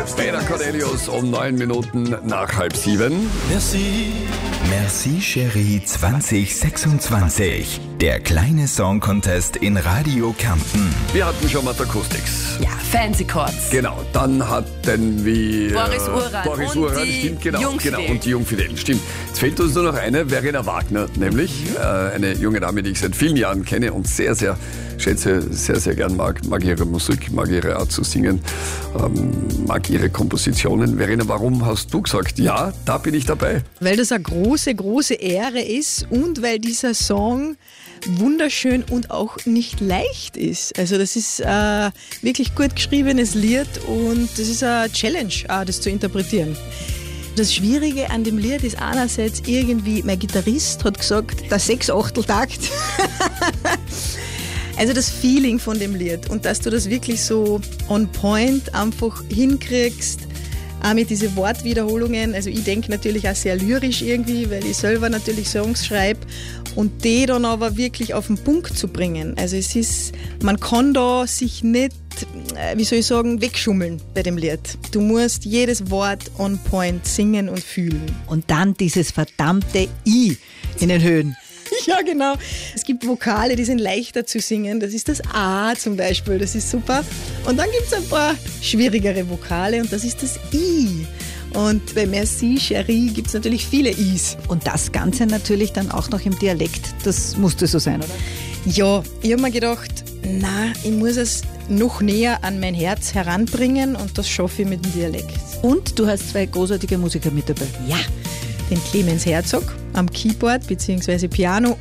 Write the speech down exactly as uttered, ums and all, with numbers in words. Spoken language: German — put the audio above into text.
Peter Cornelius um neun Minuten nach halb sieben. Merci. Merci Chérie zwanzig sechsundzwanzig. Der kleine Song Contest in Radio Kärnten. Wir hatten schon mal Acoustics. Ja, Fancy Chords. Genau, dann hatten wir Boris Uran Boris und Uran, die stimmt, genau, Jungfidel. genau, und die Jungfidel, stimmt. Jetzt fehlt uns nur noch eine, Verena Wagner, nämlich äh, eine junge Dame, die ich seit vielen Jahren kenne und sehr, sehr schätze, sehr, sehr gern mag, mag ihre Musik, mag ihre Art zu singen, ähm, mag ihre Kompositionen. Verena, warum hast du gesagt, ja, da bin ich dabei? Weil das eine große, große Ehre ist und weil dieser Song wunderschön und auch nicht leicht ist. Also das ist äh, wirklich gut geschriebenes Lied und das ist eine Challenge, auch das zu interpretieren. Das Schwierige an dem Lied ist einerseits irgendwie, mein Gitarrist hat gesagt, der Sechs-Achtel-Takt. Also das Feeling von dem Lied und dass du das wirklich so on point einfach hinkriegst, auch mit diesen Wortwiederholungen. Also ich denke natürlich auch sehr lyrisch irgendwie, weil ich selber natürlich Songs schreibe und die dann aber wirklich auf den Punkt zu bringen. Also es ist, man kann da sich nicht, wie soll ich sagen, wegschummeln bei dem Lied. Du musst jedes Wort on point singen und fühlen. Und dann dieses verdammte I in den Höhen. Ja, genau. Es gibt Vokale, die sind leichter zu singen. Das ist das A zum Beispiel, das ist super. Und dann gibt es ein paar schwierigere Vokale und das ist das I. Und bei Merci, Chérie gibt es natürlich viele Is. Und das Ganze natürlich dann auch noch im Dialekt. Das musste so sein, oder? Ja, ich habe mir gedacht, na, ich muss es noch näher an mein Herz heranbringen und das schaffe ich mit dem Dialekt. Und du hast zwei großartige Musiker mit dabei. Ja, den Clemens Herzog am Keyboard bzw. Piano